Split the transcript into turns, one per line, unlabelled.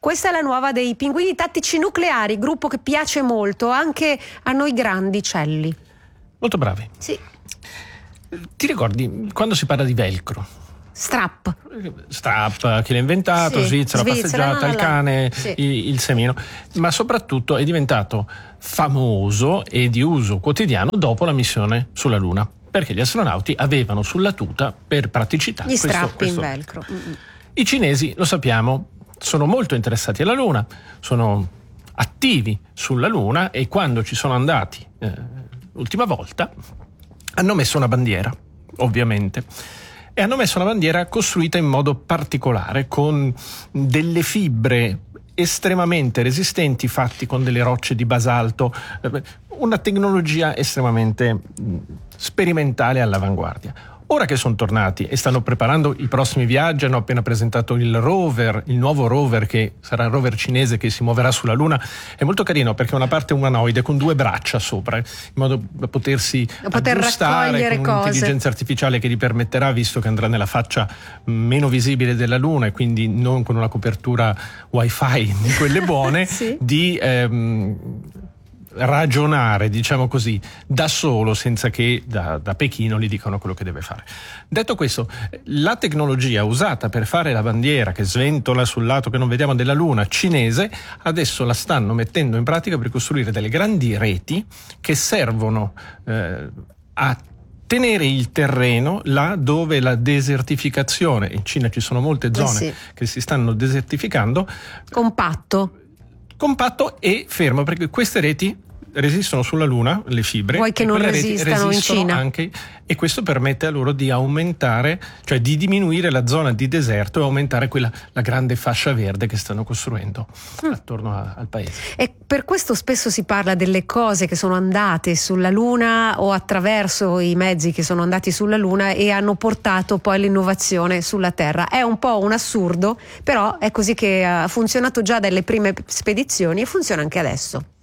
Questa è la nuova dei Pinguini Tattici Nucleari, gruppo che piace molto anche a noi grandicelli.
Molto bravi.
Sì.
Ti ricordi quando si parla di velcro?
Strap,
chi l'ha inventato,
sì,
Svizzera, passeggiata, il cane,
sì.
il semino, ma soprattutto è diventato famoso e di uso quotidiano dopo la missione sulla Luna, perché gli astronauti avevano sulla tuta, per praticità,
gli strappi in velcro.
I cinesi, lo sappiamo, sono molto interessati alla Luna, sono attivi sulla Luna e quando ci sono andati l'ultima volta hanno messo una bandiera, ovviamente. E hanno messo una bandiera costruita in modo particolare, con delle fibre estremamente resistenti, fatti con delle rocce di basalto, una tecnologia estremamente sperimentale all'avanguardia. Ora che sono tornati e stanno preparando i prossimi viaggi, hanno appena presentato il rover, il nuovo rover che sarà il rover cinese che si muoverà sulla Luna. È molto carino perché è una parte umanoide con 2 braccia sopra, in modo da poter aggiustare con un'intelligenza artificiale che gli permetterà, visto che andrà nella faccia meno visibile della Luna e quindi non con una copertura wifi di quelle buone, sì, di ragionare, diciamo così, da solo, senza che da Pechino gli dicano quello che deve fare. Detto questo, la tecnologia usata per fare la bandiera che sventola sul lato che non vediamo della Luna cinese, adesso la stanno mettendo in pratica per costruire delle grandi reti che servono a tenere il terreno là dove la desertificazione, in Cina ci sono molte zone che si stanno desertificando, compatto e fermo, perché queste reti resistono sulla Luna, le fibre.
Vuoi che non resistano in Cina?
Anche, e questo permette a loro di aumentare, cioè di diminuire la zona di deserto e aumentare la grande fascia verde che stanno costruendo attorno al paese.
E per questo spesso si parla delle cose che sono andate sulla Luna o attraverso i mezzi che sono andati sulla Luna e hanno portato poi l'innovazione sulla Terra. È un po' un assurdo, però è così che ha funzionato già dalle prime spedizioni e funziona anche adesso.